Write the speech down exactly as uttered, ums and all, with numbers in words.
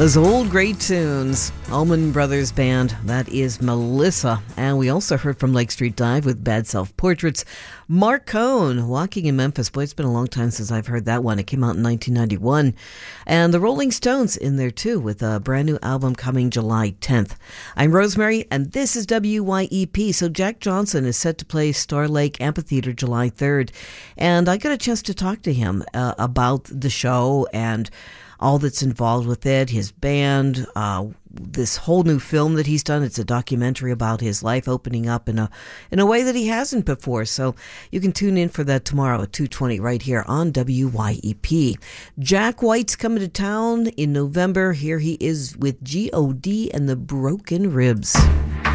Those old great tunes. Allman Brothers Band. That is Melissa. And we also heard from Lake Street Dive with Bad Self Portraits. Mark Cohn, Walking in Memphis. Boy, it's been a long time since I've heard that one. It came out in nineteen ninety-one. And the Rolling Stones in there too, with a brand new album coming July tenth. I'm Rosemary, and this is W Y E P. So Jack Johnson is set to play Star Lake Amphitheater July third. And I got a chance to talk to him uh, about the show and all that's involved with it, his band, uh, this whole new film that he's done. It's a documentary about his life opening up in a in a way that he hasn't before. So you can tune in for that tomorrow at two twenty right here on W Y E P. Jack White's coming to town in November. Here he is with G O D and the Broken Ribs.